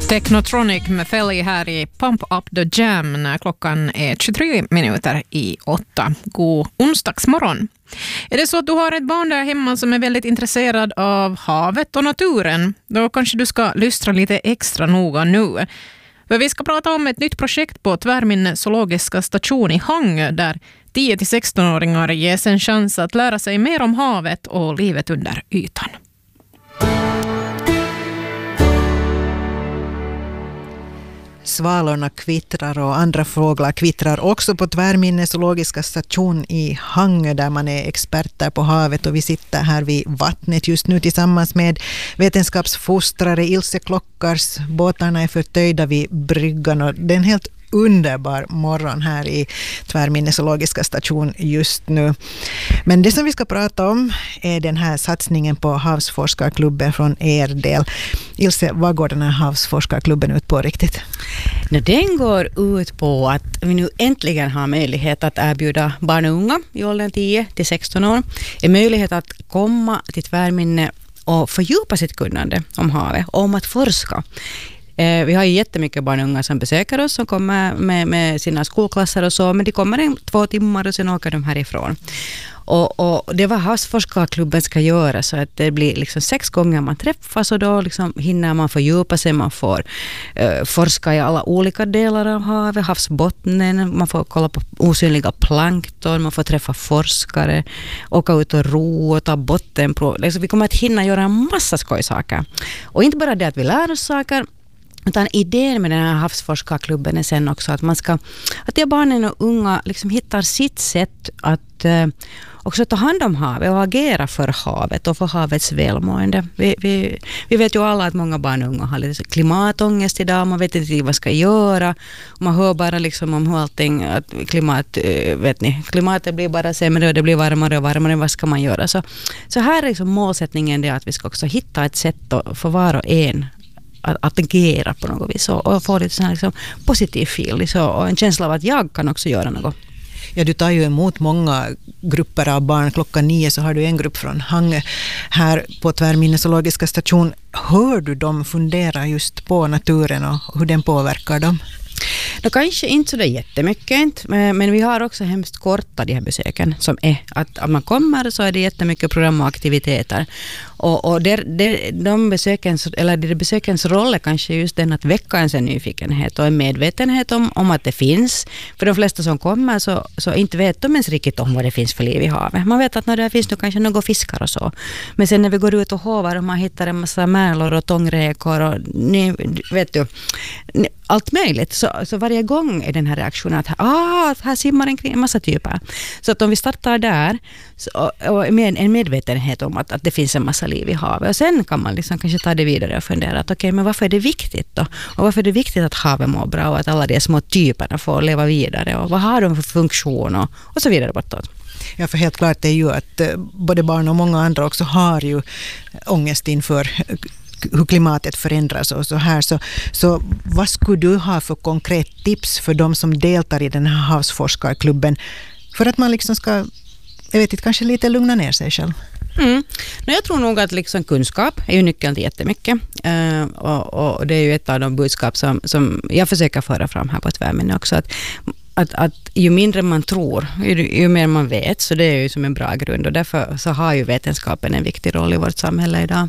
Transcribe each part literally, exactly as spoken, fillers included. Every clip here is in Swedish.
Technotronic med Felly här i Pump Up the Jam när klockan är tjugotre minuter i åtta. God onsdagsmorgon. Är det så att du har ett barn där hemma som är väldigt intresserad av havet och naturen, då kanske du ska lyssna lite extra noga nu. För vi ska prata om ett nytt projekt på Tvärminne zoologiska station i Hangö där tio till sexton-åringar ges en chans att lära sig mer om havet och livet under ytan. Svalorna kvittrar och andra fåglar kvittrar också på Tvärminne zoologiska station i Hangö där man är experter på havet, och vi sitter här vid vattnet just nu tillsammans med vetenskapsfostrare Ilse Klockars. Båtarna är förtöjda vid bryggan och det är en helt underbar morgon här i Tvärminne zoologiska station just nu. Men det som vi ska prata om är den här satsningen på havsforskarklubben från er del. Ilse, vad går den här havsforskarklubben ut på riktigt? No, den går ut på att vi nu äntligen har möjlighet att erbjuda barn och unga i åldern tio till sexton år en möjlighet att komma till Tvärminne och fördjupa sitt kunnande om havet och om att forska. Eh, vi har ju jättemycket barn och unga som besöker oss, som kommer med, med sina skolklasser och så, men de kommer en två timmar och sen åker de härifrån. Och, och det var havsforskarklubben ska göra, så att det blir liksom sex gånger man träffas, och då liksom hinner man fördjupa sig, man får eh, forska i alla olika delar av havet, havsbottnen, man får kolla på osynliga plankton, man får träffa forskare, åka ut och ro och ta bottenprov. Liksom, vi kommer att hinna göra en massa skojsaker. Och inte bara det att vi lär oss saker, utan idén med den här havsforskarklubben är sen också att man ska, att de barnen och unga liksom hittar sitt sätt att eh, också ta hand om havet och agera för havet och för havets välmående. Vi, vi, vi vet ju alla att många barn och unga har lite klimatångest idag, man vet inte vad man ska göra, man hör bara liksom om hur allting, att klimat, vet ni, klimatet blir bara sämre och det blir varmare och varmare, vad ska man göra? Så, så här är liksom målsättningen det att vi ska också hitta ett sätt för var och en att, att agera på något vis och, och få lite sån här liksom positiv feel så, och en känsla av att jag kan också göra något. Ja, du tar ju emot många grupper av barn. Klockan nio så har du en grupp från Hangö här på Tvärminne zoologiska station. Hör du dem fundera just på naturen och hur den påverkar dem? No, kanske inte så det jättemycket, men vi har också hemskt korta de här besöken som är att om man kommer så är det jättemycket program och aktiviteter. Och, och det, det, de besökens, eller de besökens roll är kanske just den att väcka en nyfikenhet och en medvetenhet om, om att det finns. För de flesta som kommer så, så inte vet de ens riktigt om vad det finns för liv i havet. Man vet att när det finns då kanske några fiskar och så. Men sen när vi går ut och hovar och man hittar en massa märlor och tångräkor och ni, vet du, ni, allt möjligt. Så, så varje gång är den här reaktionen att ah, här simmar en, en massa typer. Så att om vi startar där så, och med en medvetenhet om att, att det finns en massa liv i havet. Och sen kan man liksom kanske ta det vidare och fundera att okej, okay, men varför är det viktigt då? Och varför är det viktigt att havet mår bra och att alla de små typerna får leva vidare? Och vad har de för funktion och, och så vidare bortåt. Ja, för helt klart är ju att både barn och många andra också har ju ångest inför hur klimatet förändras och så här. Så, så vad skulle du ha för konkret tips för de som deltar i den här havsforskarklubben för att man liksom ska, jag vet inte, kanske lite lugna ner sig själv? Mm. No, jag tror nog att liksom kunskap är ju nyckeln till jättemycket. Uh, och, och det är ju ett av de budskap som, som jag försöker föra fram här på Tvärminne också. Att, att, att ju mindre man tror, ju, ju mer man vet, så det är ju som en bra grund. Och därför så har ju vetenskapen en viktig roll i vårt samhälle idag.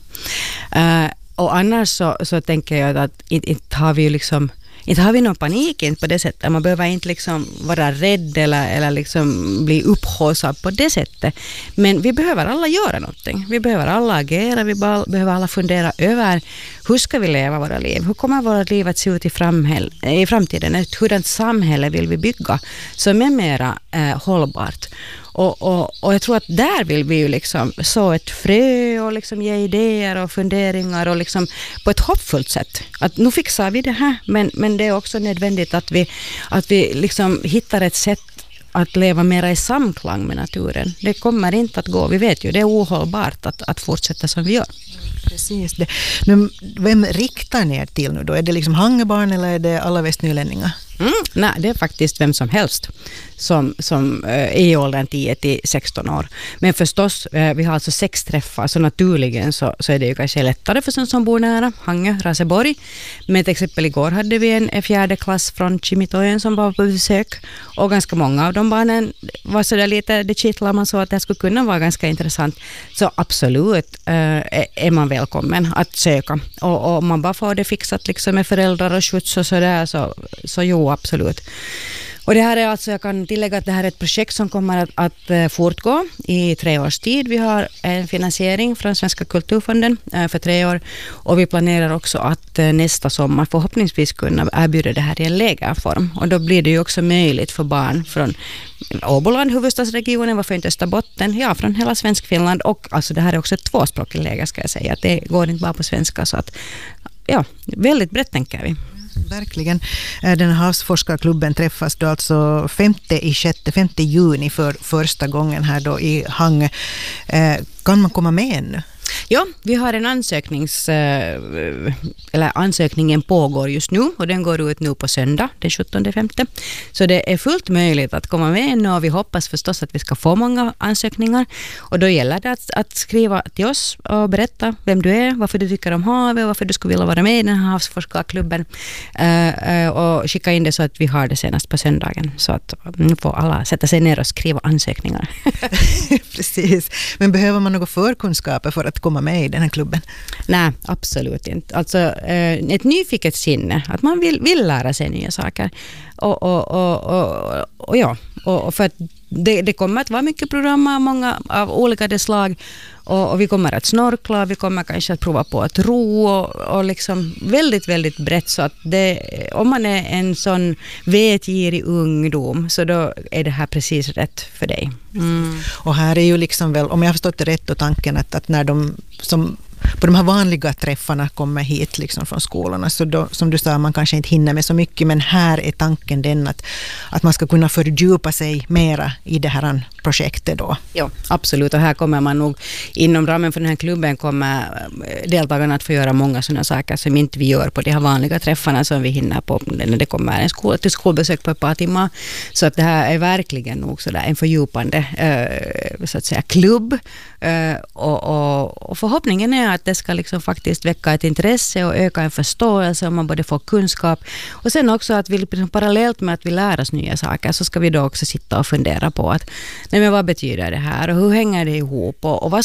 Uh, och annars så, så tänker jag att inte, inte har vi ju liksom Inte har vi någon panik inte på det sättet. Man behöver inte liksom vara rädd eller, eller liksom bli upphaussad på det sättet. Men vi behöver alla göra någonting. Vi behöver alla agera. Vi behöver alla fundera över hur ska vi leva våra liv? Hur kommer våra liv att se ut i, framhäll, i framtiden? Hurdant samhälle vill vi bygga som är mera eh, hållbart? Och, och, och jag tror att där vill vi ju liksom så ett frö och liksom ge idéer och funderingar och liksom på ett hoppfullt sätt. Att nu fixar vi det här, men, men det är också nödvändigt att vi, att vi liksom hittar ett sätt att leva mera i samklang med naturen. Det kommer inte att gå. Vi vet ju, det är ohållbart att, att fortsätta som vi gör. Precis det. Men vem riktar ner till nu då? Är det liksom Hangöbarn eller är det alla västnylänningar? Mm, nej, det är faktiskt vem som helst som, som är i åldern tio till sexton år. Men förstås, vi har alltså sex träffar, så naturligen så, så är det ju kanske lättare för sådana som bor nära, Hangö, Raseborg. Men till exempel igår hade vi en, en fjärde klass från Kimitojen som var på besök, och ganska många av de barnen var så där lite, det kittlar man så att det skulle kunna vara ganska intressant. Så absolut äh, är man välkommen att söka. Och, och man bara får det fixat liksom med föräldrar och skjuts och sådär, så, så jo, absolut. Och det här är alltså, jag kan tillägga att det här är ett projekt som kommer att, att fortgå i tre års tid. Vi har en finansiering från Svenska kulturfonden för tre år, och vi planerar också att nästa sommar förhoppningsvis kunna erbjuda det här i en lägerform. Och då blir det ju också möjligt för barn från Åboland, huvudstadsregionen, varför inte Österbotten, ja, från hela Svenskfinland, och alltså det här är också ett tvåspråkigt läger, ska jag säga, att det går inte bara på svenska, så att ja, väldigt brett tänker vi. Verkligen. Den havsforskarklubben träffas då alltså femte i sjätte, femte juni för första gången här då i Hangö. Kan man komma med ännu? Ja, vi har en ansöknings, eller ansökningen pågår just nu, och den går ut nu på söndag, den sjuttonde femte. Så det är fullt möjligt att komma med ännu, och vi hoppas förstås att vi ska få många ansökningar. Och då gäller det att, att skriva till oss och berätta vem du är, varför du tycker om havet och varför du skulle vilja vara med i den här havsforskarklubben. Uh, och skicka in det så att vi har det senast på söndagen, så att nu får alla sätta sig ner och skriva ansökningar. Precis. Men behöver man några förkunskaper för att komma med i den här klubben? Nej, absolut inte. Alltså eh, ett nyfiket sinne, att man vill, vill lära sig nya saker. Och, och, och, och, och ja, och, och för att det, det kommer att vara mycket program av många av olika slag, och, och vi kommer att snorkla, vi kommer kanske att prova på att ro, och, och liksom väldigt, väldigt brett, så att det, om man är en sån vetgirig ungdom, så då är det här precis rätt för dig. Mm. Och här är ju liksom väl, om jag har förstått det rätt, och tanken att, att när de som på de här vanliga träffarna kommer hit liksom från skolorna, så då, som du sa, man kanske inte hinner med så mycket, men här är tanken den att, att man ska kunna fördjupa sig mera i det här projektet då. Ja, absolut, och här kommer man nog, inom ramen för den här klubben kommer deltagarna att få göra många sådana saker som inte vi gör på de här vanliga träffarna som vi hinner på när det kommer en skol, till skolbesök på ett par timmar. Så att det här är verkligen nog sådär en fördjupande eh, så att säga klubb, eh, och, och, och förhoppningen är att det ska liksom faktiskt väcka ett intresse och öka en förståelse, och man både får kunskap, och sen också att vi parallellt med att vi lär oss nya saker, så ska vi då också sitta och fundera på att nej, men vad betyder det här och hur hänger det ihop, och, och vad